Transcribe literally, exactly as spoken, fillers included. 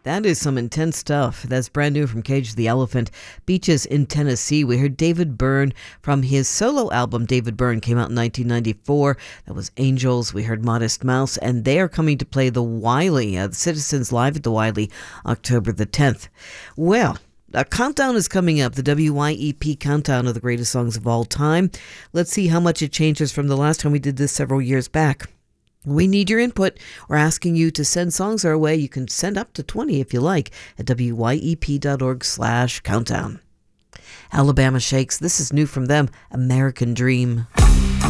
That is some intense stuff. That's brand new from Cage the Elephant. Beaches in Tennessee. We heard David Byrne from his solo album. David Byrne came out in nineteen ninety-four. That was Angels. We heard Modest Mouse. And they are coming to play the Wiley, uh, the Citizens Live at the Wiley, October the tenth. Well, a countdown is coming up, the W Y E P countdown of the greatest songs of all time. Let's see how much it changes from the last time we did this several years back. We need your input. We're asking you to send songs our way. You can send up to twenty if you like at W Y E P dot org slash countdown. Alabama Shakes. This is new from them, American Dream.